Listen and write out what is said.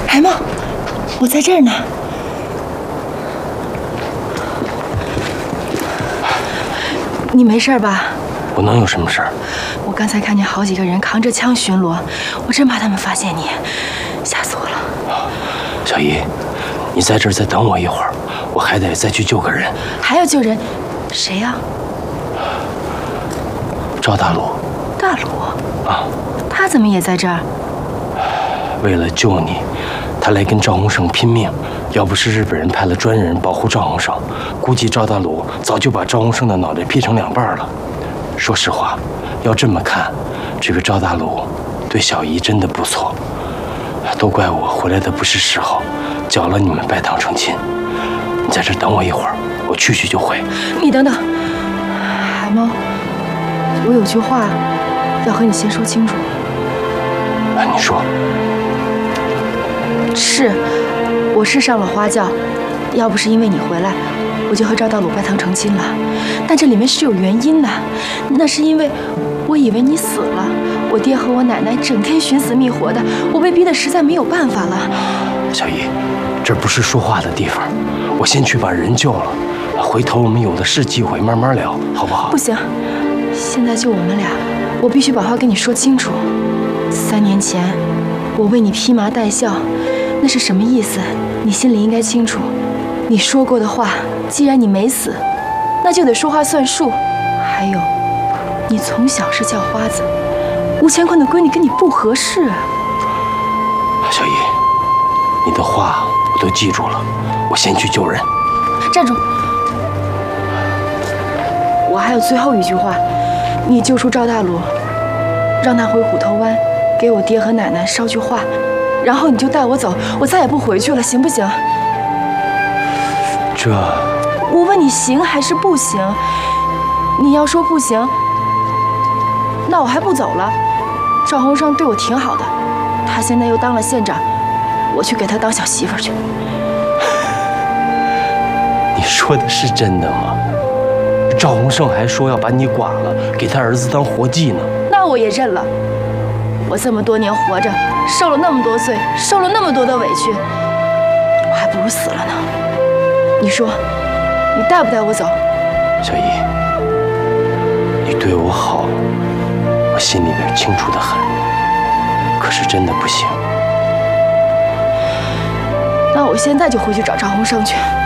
海梦，我在这儿呢。你没事吧？ 我能有什么事儿？ 我刚才看见好几个人扛着枪巡逻，我真怕他们发现你，吓死我了。 小姨，你在这儿再等我一会儿，我还得再去救个人。 还要救人？谁呀？ 赵大鲁。 大鲁？ 啊， 他怎么也在这儿？ 为了救你，他来跟赵洪胜拼命。要不是日本人派了专人保护赵洪胜，估计赵大鲁早就把赵洪胜的脑袋劈成2半了。说实话，要这么看，这个赵大鲁对小姨真的不错。都怪我回来的不是时候，搅了你们拜堂成亲。你在这等我一会儿，我去就回。 你等等，海猫，我有句话要和你先说清楚。 你说。 我是上了花轿，要不是因为你回来，我就和赵大鲁拜堂成亲了。但这里面是有原因的，那是因为我以为你死了，我爹和我奶奶整天寻死觅活的，我被逼得实在没有办法了。 小姨，这不是说话的地方，我先去把人救了，回头我们有的是机会慢慢聊，好不好？ 不行，现在就我们俩，我必须把话跟你说清楚。3年前，我为你披麻戴孝，那是什么意思？你心里应该清楚。你说过的话，既然你没死，那就得说话算数。还有，你从小是叫花子，吴乾坤的闺女跟你不合适。 小姨，你的话我都记住了，我先去救人。 站住！我还有最后一句话，你救出赵大鲁，让他回虎头湾，给我爹和奶奶捎句话。然后你就带我走，我再也不回去了，行不行？ 这…… 我问你行还是不行？你要说不行，那我还不走了。赵洪胜对我挺好的，他现在又当了县长，我去给他当小媳妇去。 你说的是真的吗？赵洪胜还说要把你剐了，给他儿子当活祭呢。 那我也认了。我这么多年活着，受了那么多罪，受了那么多的委屈，我还不如死了呢。你说，你带不带我走？ 小姨，你对我好，我心里边清楚得很。可是真的不行。 那我现在就回去找赵洪胜去。